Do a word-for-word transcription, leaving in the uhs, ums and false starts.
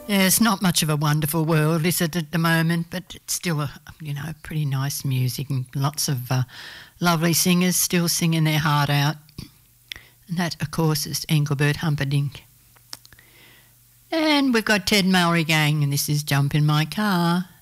Yeah, it's not much of a wonderful world, is it, at the moment? But it's still, a, you know, pretty nice music and lots of uh, lovely singers still singing their heart out. And that, of course, is Engelbert Humperdinck. And we've got Ted Mallory Gang, and this is Jump in My Car.